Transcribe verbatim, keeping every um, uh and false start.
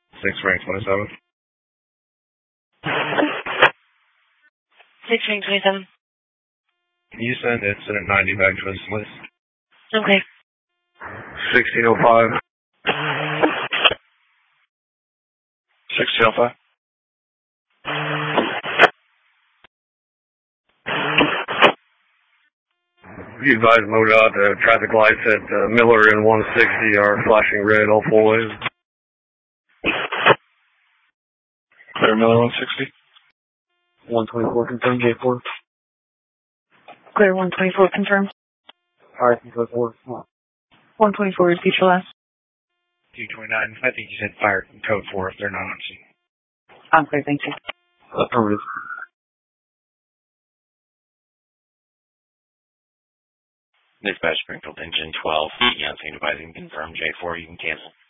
six rank twenty-seven. six rank twenty-seven. Can you send incident ninety back to us, please? Okay. sixteen oh five. sixteen oh five. You advise MoDOT the traffic lights at uh, Miller and one sixty are flashing red all four ways. Clear Miller one sixty. one twenty-four confirmed, J four. Clear one twenty-four confirmed. Alright, code four. one twenty-four, repeat your last. two twenty-nine, I think you said fire code four if they're not on scene. I'm clear, thank you. Affirmative. Dispatch Springfield Engine twelve, on scene advising confirmed, J four, you can cancel.